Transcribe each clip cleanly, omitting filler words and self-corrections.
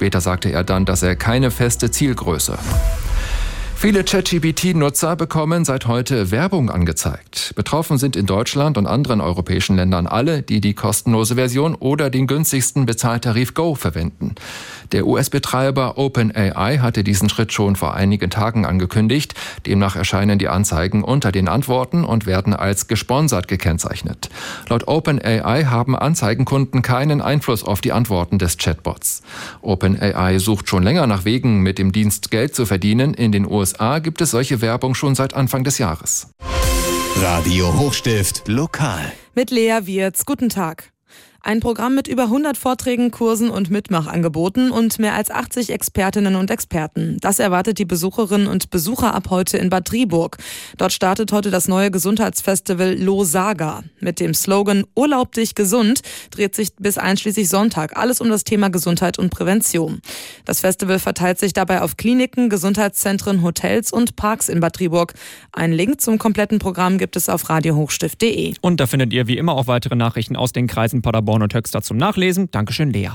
Später sagte er dann, dass er keine feste Zielgröße. Viele ChatGPT-Nutzer bekommen seit heute Werbung angezeigt. Betroffen sind in Deutschland und anderen europäischen Ländern alle, die die kostenlose Version oder den günstigsten Bezahltarif Go verwenden. Der US-Betreiber OpenAI hatte diesen Schritt schon vor einigen Tagen angekündigt. Demnach erscheinen die Anzeigen unter den Antworten und werden als gesponsert gekennzeichnet. Laut OpenAI haben Anzeigenkunden keinen Einfluss auf die Antworten des Chatbots. OpenAI sucht schon länger nach Wegen, mit dem Dienst Geld zu verdienen. In den USA gibt es solche Werbung schon seit Anfang des Jahres. Radio Hochstift lokal. Mit Lea Wirz. Guten Tag. Ein Programm mit über 100 Vorträgen, Kursen und Mitmachangeboten und mehr als 80 Expertinnen und Experten. Das erwartet die Besucherinnen und Besucher ab heute in Bad Driburg. Dort startet heute das neue Gesundheitsfestival Lo-Saga. Mit dem Slogan "Urlaub dich gesund" dreht sich bis einschließlich Sonntag alles um das Thema Gesundheit und Prävention. Das Festival verteilt sich dabei auf Kliniken, Gesundheitszentren, Hotels und Parks in Bad Driburg. Einen Link zum kompletten Programm gibt es auf radiohochstift.de. Und da findet ihr wie immer auch weitere Nachrichten aus den Kreisen Paderborn und Höxter zum Nachlesen. Dankeschön, Lea.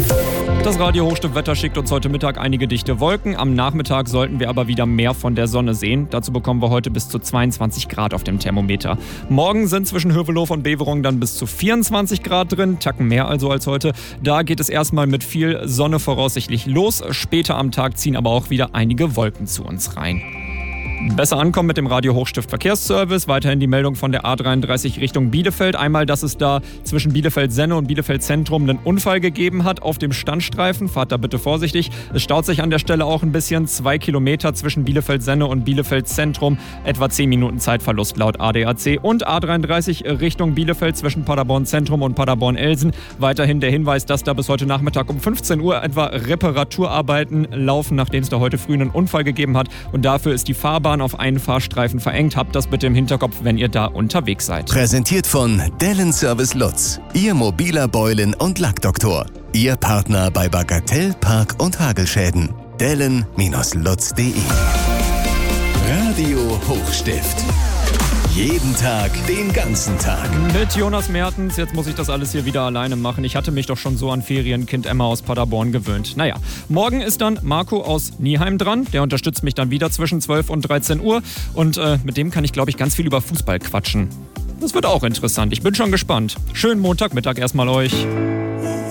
Das Radio Hochstift-Wetter schickt uns heute Mittag einige dichte Wolken. Am Nachmittag sollten wir aber wieder mehr von der Sonne sehen. Dazu bekommen wir heute bis zu 22 Grad auf dem Thermometer. Morgen sind zwischen Hövelof und Beverung dann bis zu 24 Grad drin. Tacken mehr also als heute. Da geht es erstmal mit viel Sonne voraussichtlich los. Später am Tag ziehen aber auch wieder einige Wolken zu uns rein. Besser ankommen mit dem Radio Hochstift Verkehrsservice. Weiterhin die Meldung von der A33 Richtung Bielefeld. Einmal, dass es da zwischen Bielefeld-Senne und Bielefeld-Zentrum einen Unfall gegeben hat auf dem Standstreifen. Fahrt da bitte vorsichtig. Es staut sich an der Stelle auch ein bisschen. 2 Kilometer zwischen Bielefeld-Senne und Bielefeld-Zentrum. Etwa 10 Minuten Zeitverlust laut ADAC. Und A33 Richtung Bielefeld zwischen Paderborn-Zentrum und Paderborn-Elsen. Weiterhin der Hinweis, dass da bis heute Nachmittag um 15 Uhr etwa Reparaturarbeiten laufen, nachdem es da heute früh einen Unfall gegeben hat. Und dafür ist die Fahrbahn auf einen Fahrstreifen verengt. Habt das bitte im Hinterkopf, wenn ihr da unterwegs seid. Präsentiert von Dellen Service Lutz, Ihr mobiler Beulen- und Lackdoktor. Ihr Partner bei Bagatell, Park- und Hagelschäden. Dellen-lutz.de. Radio Hochstift. Jeden Tag, den ganzen Tag. Mit Jonas Mertens. Jetzt muss ich das alles hier wieder alleine machen. Ich hatte mich doch schon so an Ferienkind Emma aus Paderborn gewöhnt. Naja, morgen ist dann Marco aus Nieheim dran. Der unterstützt mich dann wieder zwischen 12 und 13 Uhr. Und mit dem kann ich, glaube ich, ganz viel über Fußball quatschen. Das wird auch interessant. Ich bin schon gespannt. Schönen Montagmittag erstmal euch.